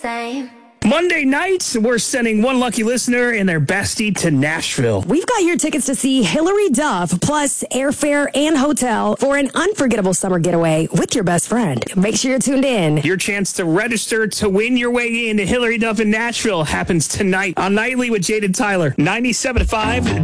same. Monday night, we're sending one lucky listener and their bestie to Nashville. We've got your tickets to see Hilary Duff, plus airfare and hotel for an unforgettable summer getaway with your best friend. Make sure you're tuned in. Your chance to register to win your way into Hilary Duff in Nashville happens tonight on Nightly with Jade and Tyler. 97.5